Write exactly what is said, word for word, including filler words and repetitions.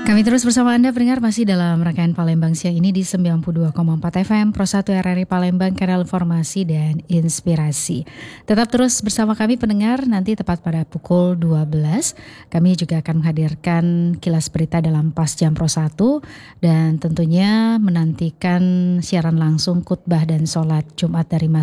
Kami terus bersama Anda pendengar masih dalam rangkaian Palembang siang ini di sembilan puluh dua koma empat F M Pro satu R R I Palembang, kanal informasi dan inspirasi. Tetap terus bersama kami pendengar, nanti tepat pada pukul dua belas kami juga akan menghadirkan kilas berita dalam Pas Jam Pro satu dan tentunya menantikan siaran langsung khutbah dan sholat Jumat dari Mas